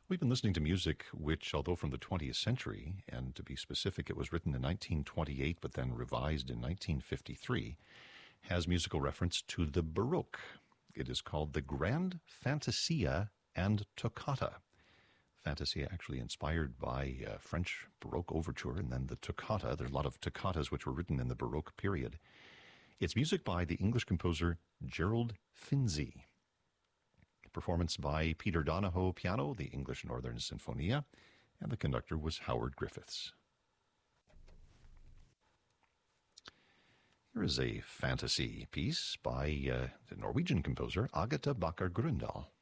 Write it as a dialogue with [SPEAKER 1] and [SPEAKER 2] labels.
[SPEAKER 1] We've been listening to music which, although from the 20th century, and to be specific, it was written in 1928 but then revised in 1953, has musical reference to the Baroque. It is called the Grand Fantasia and Toccata. Fantasia actually inspired by French Baroque overture, and then the toccata. There are a lot of toccatas which were written in the Baroque period. It's music by the English composer Gerald Finzi. Performance by Peter Donahoe piano, the English Northern Sinfonia, and the conductor was Howard Griffiths. Here is a fantasy piece by the Norwegian composer Agatha Bakker Grøndal.